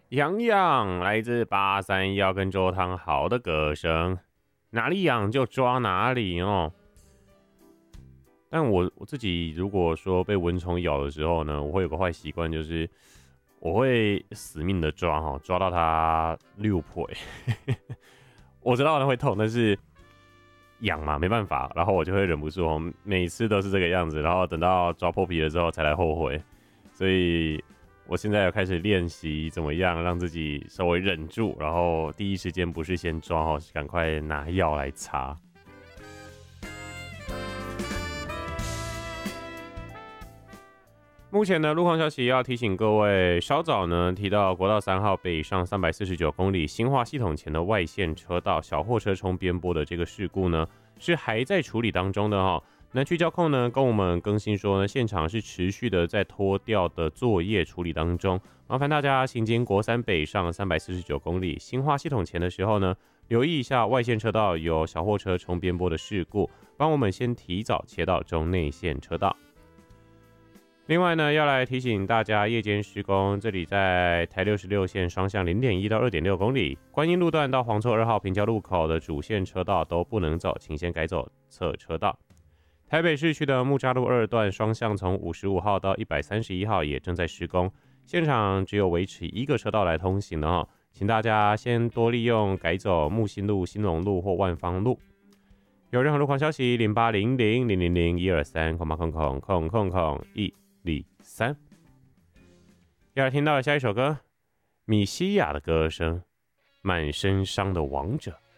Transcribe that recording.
痒痒，来自831跟周汤豪的歌声，哪里痒就抓哪里哦。但我自己如果说被蚊虫咬的时候呢，我会有个坏习惯，就是我会死命的抓哈，抓到它溜腿。我知道它会痛，但是痒嘛，没办法，然后我就会忍不住哦，每次都是这个样子，然后等到抓破皮了之后才来后悔。所以我现在要开始练习怎么样让自己稍微忍住，然后第一时间不是先抓哦，赶快拿药来擦。目前的路况消息要提醒各位，稍早呢提到国道3号北上349公里新化系统前的外线车道小货车冲边坡的这个事故呢，是还在处理当中的哈。南区交控呢跟我们更新说呢，现场是持续的在拖吊的作业处理当中，麻烦大家行经国3北上349公里新化系统前的时候呢，留意一下外线车道有小货车冲边坡的事故，帮我们先提早切到中内线车道。另外呢，要来提醒大家，夜间施工，这里在台66线双向0.1到2.6公里，观音路段到黄厝2号平交路口的主线车道都不能走，请先改走侧车道。台北市区的木栅路2段双向从55号到131号也正在施工，现场只有维持一个车道来通行的哈，请大家先多利用改走木星路、兴隆路或万芳路。有任何路况消息，0800-000-123-000-103。要来听到的下一首歌，米西亚的歌声，满身伤的王者。